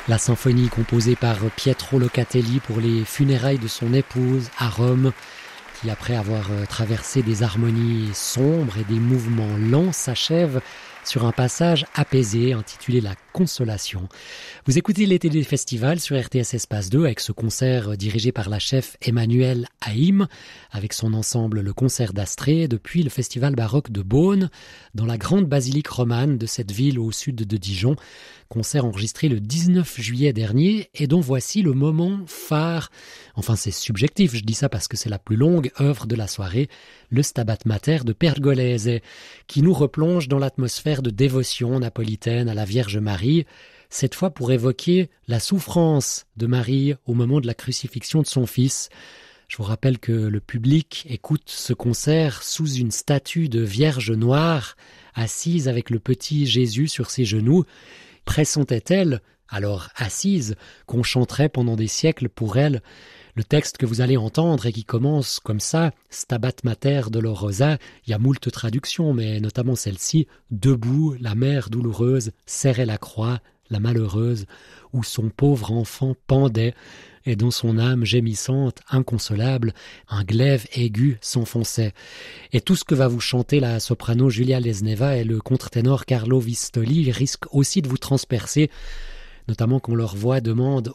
La symphonie composée par Pietro Locatelli pour les funérailles de son épouse à Rome, qui après avoir traversé des harmonies sombres et des mouvements lents s'achève sur un passage apaisé intitulé La Consolation. Vous écoutez l'été des festivals sur RTS Espace 2 avec ce concert dirigé par la chef Emmanuelle Haïm avec son ensemble Le Concert d'Astrée depuis le festival baroque de Beaune dans la grande basilique romane de cette ville au sud de Dijon. Concert enregistré le 19 juillet dernier et dont voici le moment phare. Enfin, c'est subjectif, je dis ça parce que c'est la plus longue œuvre de la soirée, le Stabat Mater de Pergolese, qui nous replonge dans l'atmosphère de dévotion napolitaine à la Vierge Marie, cette fois pour évoquer la souffrance de Marie au moment de la crucifixion de son fils. Je vous rappelle que le public écoute ce concert sous une statue de Vierge noire, assise avec le petit Jésus sur ses genoux. Pressentait-elle, alors assise, qu'on chanterait pendant des siècles pour elle le texte que vous allez entendre et qui commence comme ça, Stabat Mater Dolorosa, il y a moult traductions, mais notamment celle-ci, debout, la mère douloureuse serrait la croix, la malheureuse, où son pauvre enfant pendait, et dont son âme gémissante, inconsolable, un glaive aigu s'enfonçait. Et tout ce que va vous chanter la soprano Julia Lesneva et le contre-ténor Carlo Vistoli risque aussi de vous transpercer, notamment quand leur voix demande